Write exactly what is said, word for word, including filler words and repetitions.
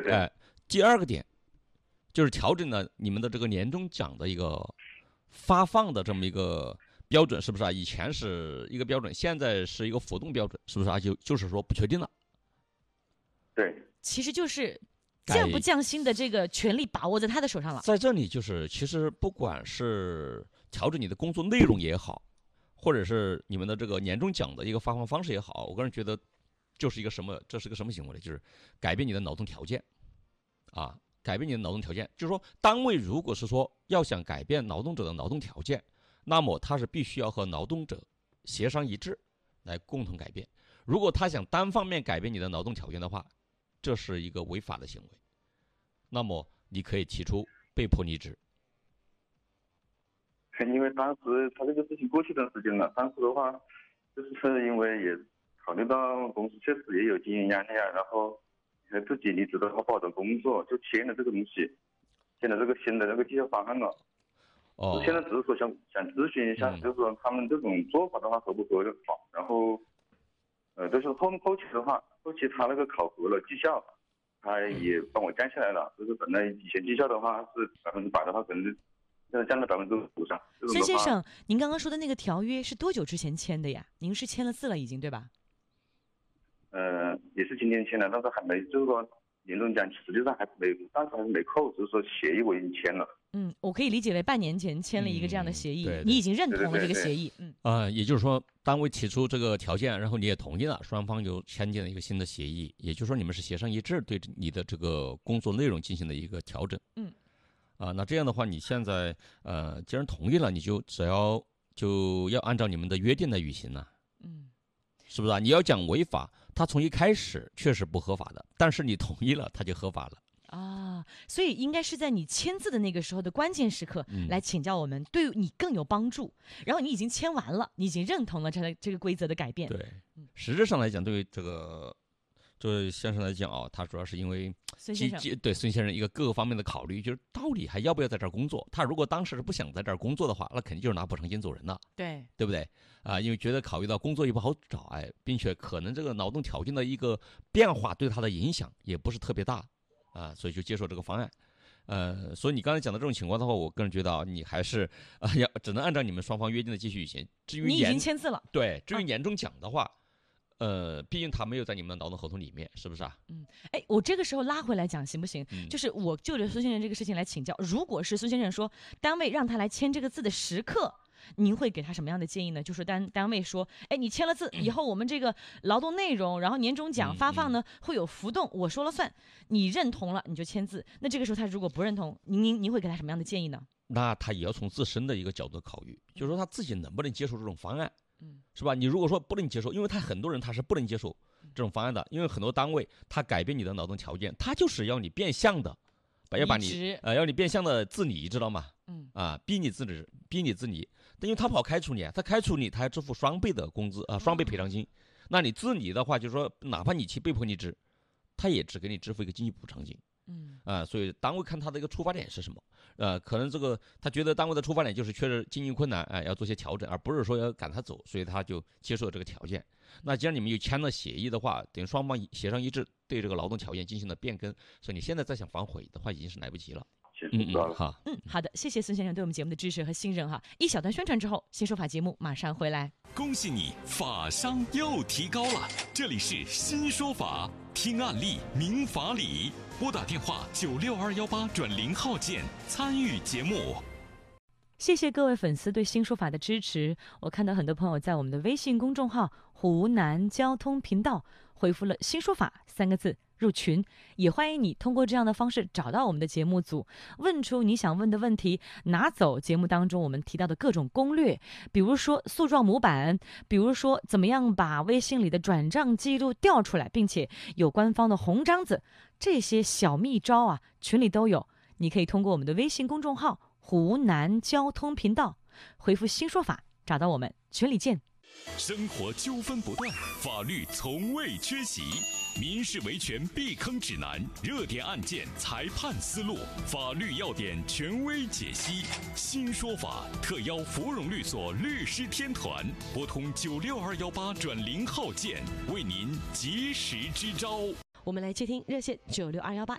对对。 哎、呃，第二个点就是调整了你们的这个年终奖的一个发放的这么一个标准，是不是啊？以前是一个标准，现在是一个浮动标准，是不是啊？就就是说不确定了。 对， 其实就是降不降薪的这个权利把握在他的手上了。 在这里就是，其实不管是调整你的工作内容也好，或者是你们的这个年终奖的一个发放方式也好，我个人觉得就是一个什么，这是个什么行为呢？就是改变你的劳动条件啊，改变你的劳动条件。就是说，单位如果是说要想改变劳动者的劳动条件，那么他是必须要和劳动者协商一致来共同改变。如果他想单方面改变你的劳动条件的话，这是一个违法的行为，那么你可以提出被迫离职。 因为当时他这个事情过去一段时间了，当时的话，就是因为也考虑到公司确实也有经营压力啊，然后自己离职的话不好找工作，就签了这个东西，签了这个新的那个绩效方案了。 哦， 现在只是说想想咨询一下，嗯、就是说他们这种做法的话合不合法，然后，呃，就是后后期的话，后期他那个考核了绩效，他也帮我降下来了，就是本来以前绩效的话是百分之百的话，可能现在降到百分之五上。 孙先生，您刚刚说的那个条约是多久之前签的呀？您是签了字了已经对吧？ 呃，也是今天签的，但是还没，就是说年终奖实际上还没，当时还没扣，只是说协议我已经签了。 嗯，我可以理解为半年前签了一个这样的协议，嗯、 对对你已经认同了这个协议。嗯， 啊、呃，也就是说，单位提出这个条件，然后你也同意了，双方就签订了一个新的协议，也就是说你们是协商一致，对你的这个工作内容进行了一个调整。 嗯， 啊、呃，那这样的话，你现在呃，既然同意了，你就只要就要按照你们的约定来履行了。 嗯， 是不是啊？你要讲违法，它从一开始确实不合法的，但是你同意了，它就合法了。 啊，所以应该是在你签字的那个时候的关键时刻来请教我们，嗯、对你更有帮助。然后你已经签完了，你已经认同了这个这个规则的改变。 对，实质上来讲，对于这个这位先生来讲啊，他主要是因为孙先生对孙先生一个各个方面的考虑，就是到底还要不要在这儿工作？他如果当时是不想在这儿工作的话，那肯定就是拿补偿金走人了。 对， 对不对啊、呃？因为觉得考虑到工作也不好找，哎，并且可能这个劳动条件的一个变化对他的影响也不是特别大。啊，所以就接受这个方案，呃，所以你刚才讲的这种情况的话，我个人觉得啊，你还是啊，要只能按照你们双方约定的继续履行。至于你已经签字了， 对，至于年终奖的话，啊、呃，毕竟他没有在你们的劳动合同里面，是不是啊？ 嗯，哎，我这个时候拉回来讲行不行？嗯、就是我就着孙先生这个事情来请教，如果是孙先生说单位让他来签这个字的时刻。您会给他什么样的建议呢？就是单单位说，哎，你签了字以后，我们这个劳动内容，然后年终奖发放呢、嗯嗯、会有浮动，我说了算，你认同了你就签字。那这个时候他如果不认同，您您您会给他什么样的建议呢？ 那他也要从自身的一个角度考虑，就是说他自己能不能接受这种方案，嗯，是吧？你如果说不能接受，因为他很多人他是不能接受这种方案的，因为很多单位他改变你的劳动条件，他就是要你变相的。要把你呃，要你变相的自理，知道吗？嗯啊，逼你自理，逼你自理。但因为他不好开除你，他开除你，他要支付双倍的工资啊，双倍赔偿金。那你自理的话，就是说，哪怕你去被迫离职，他也只给你支付一个经济补偿金。嗯啊，所以单位看他的一个出发点是什么？呃，可能这个他觉得单位的出发点就是确实经营困难，哎、呃，要做些调整，而不是说要赶他走，所以他就接受了这个条件。那既然你们又签了协议的话，等于双方协商一致，对这个劳动条件进行了变更，所以你现在再想反悔的话，已经是来不及了。 嗯嗯，好， 嗯，好的，谢谢孙先生对我们节目的支持和信任哈。一小段宣传之后，新说法节目马上回来。 恭喜你，法商又提高了！这里是新说法，听案例明法理，拨打电话九六二幺八转零号键参与节目。 谢谢各位粉丝对新说法的支持。我看到很多朋友在我们的微信公众号湖南交通频道回复了新说法三个字入群，也欢迎你通过这样的方式找到我们的节目组，问出你想问的问题，拿走节目当中我们提到的各种攻略，比如说诉状模板，比如说怎么样把微信里的转账记录调出来，并且有官方的红章子，这些小秘招啊，群里都有。你可以通过我们的微信公众号湖南交通频道回复新说法找到我们，群里见。 生活纠纷不断，法律从未缺席，民事维权避坑指南，热点案件裁判思路，法律要点权威解析。新说法特邀芙蓉律所律师天团，拨通九六二幺八转零号键，为您及时支招。 我们来接听热线九六二幺八。